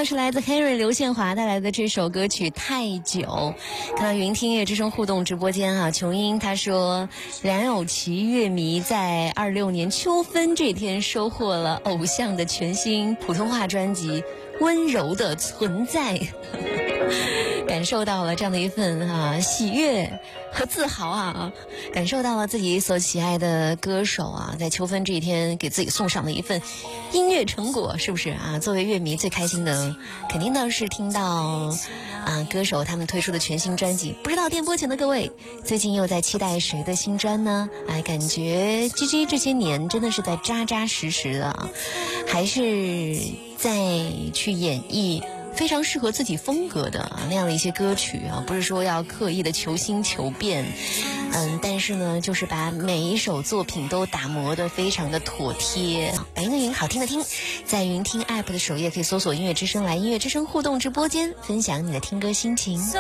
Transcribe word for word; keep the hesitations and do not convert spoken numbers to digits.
到是来自 Henry 刘宪华带来的这首歌曲《太久》。看到云听乐之声互动直播间啊，琼英他说梁咏琪乐迷在二六年秋分这天收获了偶像的全新普通话专辑《温柔的存在》，感受到了这样的一份啊喜悦和自豪啊，感受到了自己所喜爱的歌手啊在秋分这一天给自己送上的一份音乐成果，是不是啊？作为乐迷最开心的肯定呢是听到啊歌手他们推出的全新专辑。不知道电波前的各位最近又在期待谁的新专呢？哎，感觉 G G 这些年真的是在扎扎实实的啊，还是在去演绎非常适合自己风格的、啊、那样的一些歌曲啊，不是说要刻意的求新求变，嗯，但是呢，就是把每一首作品都打磨得非常的妥帖。白云的云，好听的听，在云听 App 的首页可以搜索音乐之声，来音乐之声互动直播间，分享你的听歌心情。